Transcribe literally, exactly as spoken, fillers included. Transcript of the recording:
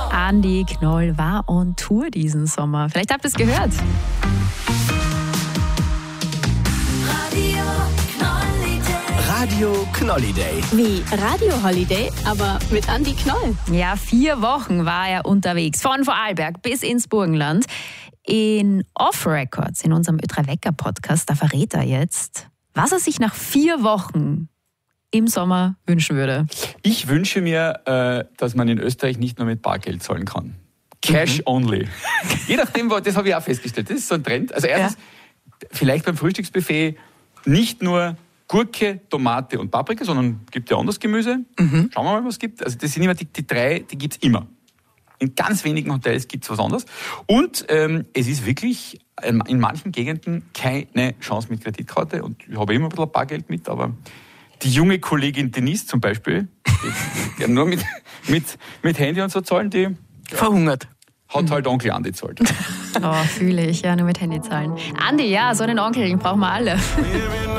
Andi Knoll war on Tour diesen Sommer. Vielleicht habt ihr es gehört. Radio Knolliday. Wie Radio Holiday, aber mit Andi Knoll. Ja, vier Wochen war er unterwegs. Von Vorarlberg bis ins Burgenland. In Off Records, in unserem Ö drei Wecker Podcast, da verrät er jetzt, was er sich nach vier Wochen im Sommer wünschen würde. Ich wünsche mir, äh, dass man in Österreich nicht nur mit Bargeld zahlen kann. Cash mhm. only. Je nachdem, das habe ich auch festgestellt. Das ist so ein Trend. Also erstens, ja. vielleicht beim Frühstücksbuffet nicht nur Gurke, Tomate und Paprika, sondern es gibt ja anderes Gemüse. Mhm. Schauen wir mal, was es gibt. Also das sind immer die, die drei, die gibt es immer. In ganz wenigen Hotels gibt es was anderes. Und ähm, es ist wirklich in manchen Gegenden keine Chance mit Kreditkarte. Und ich habe immer ein bisschen Bargeld mit, aber die junge Kollegin Denise zum Beispiel, die, die nur mit, mit, mit Handy und so zahlen, die ja, verhungert. Hat halt Onkel Andi zahlt. Oh, fühle ich. Ja, nur mit Handy zahlen. Andi, ja, so einen Onkel, den brauchen wir alle.